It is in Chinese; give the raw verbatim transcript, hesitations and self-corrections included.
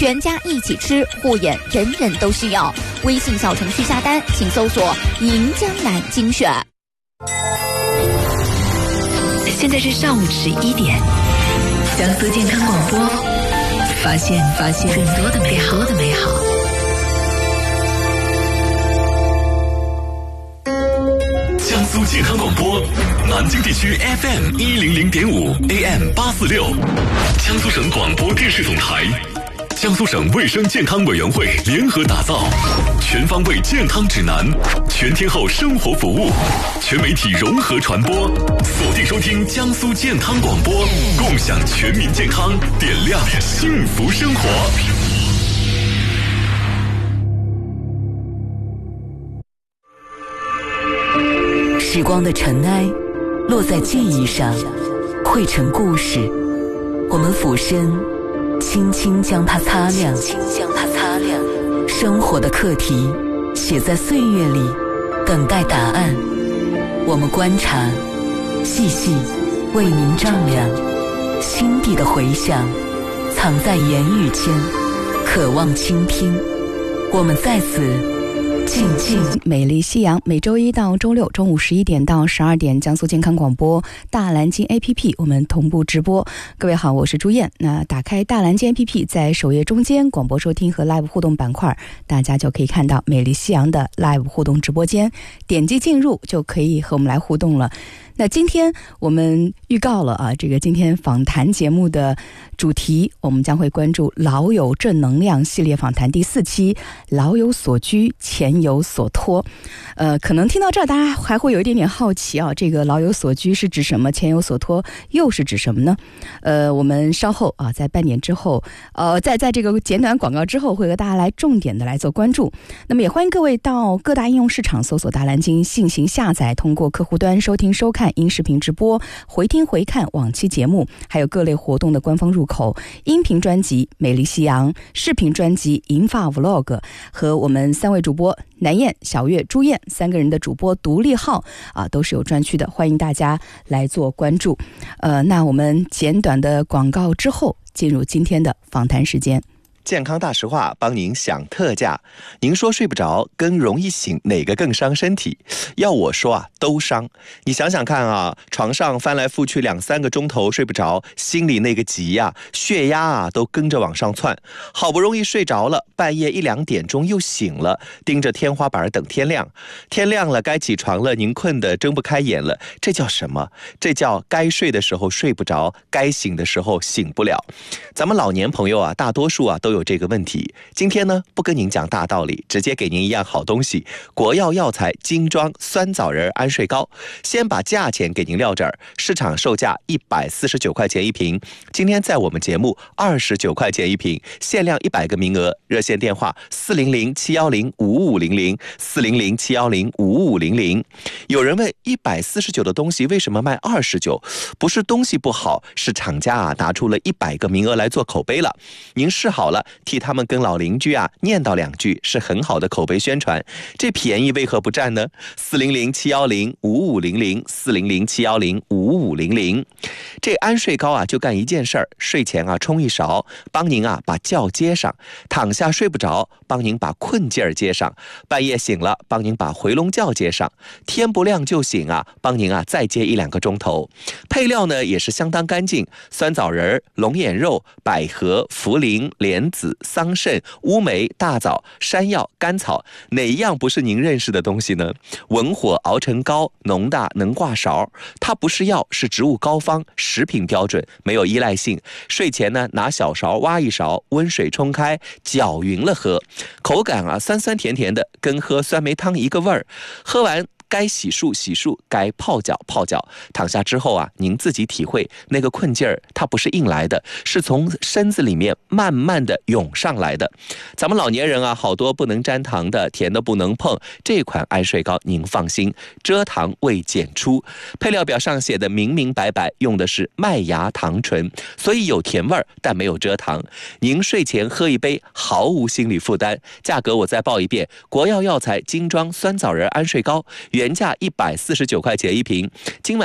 全家一起吃，护眼人人都需要。微信小程序下单，请搜索银江南精选。 现在是上午十一点，江苏健康广播，发现发现更多的美好的美好。 江苏健康广播，南京地区 F M 一零零点五 A M 八四六，江苏省广播电视总台，江苏省卫生健康委员会联合打造全方位健康指南，全天候生活服务，全媒体融合传播，锁定收听江苏健康广播，共享全民健康，点亮幸福生活。 时光的尘埃落在记忆上，汇成故事。我们俯身，轻轻将它擦亮。轻轻将它擦亮。生活的课题写在岁月里，等待答案。我们观察，细细为您丈量。心底的回响，藏在言语间，渴望倾听。我们在此。静静美丽夕阳，每周一到周六中午十一点到十二点，江苏健康广播大蓝鲸 A P P 我们同步直播。各位好，我是朱燕。那打开大蓝鲸 A P P， 在首页中间广播收听和 live 互动板块，大家就可以看到美丽夕阳的 live 互动直播间，点击进入就可以和我们来互动了。那今天我们预告了啊，这个今天访谈节目的主题，我们将会关注老友正能量系列访谈第四期，老有所居，前有所托。呃，可能听到这儿，大家还会有一点点好奇啊，这个老有所居是指什么？前有所托又是指什么呢？呃，我们稍后啊，在半点之后，呃，在在这个简短广告之后，会和大家来重点的来做关注。那么也欢迎各位到各大应用市场搜索大蓝鲸，进行下载，通过客户端收听收看音视频直播，回听回看往期节目，还有各类活动的官方入口，音频专辑美丽夕阳，视频专辑银发 vlog， 和我们三位主播南燕、小月、朱燕三个人的主播独立号啊，都是有专区的，欢迎大家来做关注。呃，那我们简短的广告之后，进入今天的访谈时间。 健康大实话帮您享特价。您说睡不着跟容易醒哪个更伤身体？要我说啊，都伤。你想想看啊，床上翻来覆去两三个钟头睡不着，心里那个急呀、啊，血压啊都跟着往上窜。好不容易睡着了，半夜一两点钟又醒了，盯着天花板等天亮。天亮了该起床了，您困得睁不开眼了，这叫什么？这叫该睡的时候睡不着，该醒的时候醒不了。咱们老年朋友啊，大多数啊都有这个问题。今天呢，不跟您讲大道理，直接给您一样好东西，国药药材精装酸枣仁安睡膏。先把价钱给您撂这儿，市场售价一百四十九块钱一瓶，今天在我们节目二十九块钱一瓶，限量一百个名额。热线电话四零零七幺零五五零零四零零七幺零五五零零。有人问一百四十九的东西为什么卖二十九？不是东西不好，是厂家啊拿出了一百个名额来做口碑了。您试好了，替他们跟老邻居啊念叨两句，是很好的口碑宣传。这便宜为何不占呢？四零零七幺零五五零零四零零七幺零五五零零。这安睡膏啊就干一件事儿，睡前啊冲一勺，帮您啊把觉接上，躺下睡不着，帮您把困劲儿接上，半夜醒了帮您把回笼觉接上，天不亮就醒啊，帮您啊再接一两个钟头。配料呢也是相当干净，酸枣仁、龙眼肉、百合、茯苓、莲子、桑葚、乌梅、大枣、山药、甘草，哪一样不是您认识的东西呢？文火熬成膏，浓大能挂勺，它不是药，是植物膏方，食品标准，没有依赖性。睡前呢，拿小勺挖一勺，温水冲开，搅匀了喝，口感啊酸酸甜甜的，跟喝酸梅汤一个味儿。喝完该洗漱洗漱，该泡脚泡脚。躺下之后啊，您自己体会那个困劲儿，它不是硬来的，是从身子里面慢慢的涌上来的。咱们老年人啊，好多不能沾糖的，甜的不能碰。这款安睡膏您放心，蔗糖未检出。配料表上写的明明白白，用的是麦芽糖醇，所以有甜味儿，但没有蔗糖。您睡前喝一杯，毫无心理负担。价格我再报一遍，国药药材精装酸枣仁安睡膏，原价一百四十九块钱一瓶，今晚